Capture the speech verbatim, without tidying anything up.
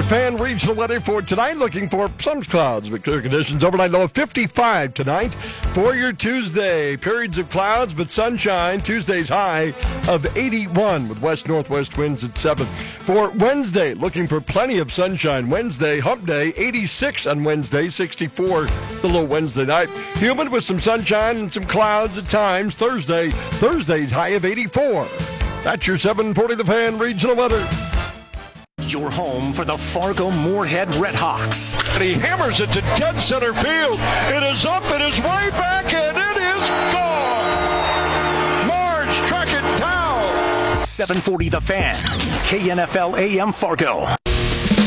Your fan regional weather for tonight, looking for some clouds, but clear conditions. Overnight low of fifty-five tonight. For your Tuesday, periods of clouds but sunshine. Tuesday's high of eighty-one with west-northwest winds at seven. For Wednesday, looking for plenty of sunshine. Wednesday, hump day, eighty-six on Wednesday, sixty-four the low Wednesday night. Humid with some sunshine and some clouds at times. Thursday, Thursday's high of eighty-four. That's your seven forty The Fan regional weather. Your home for the Fargo-Moorhead Redhawks. And he hammers it to dead center field. It is up, it is way back, and it is gone. Marge, track it down. seven forty The Fan, K N F L A M Fargo.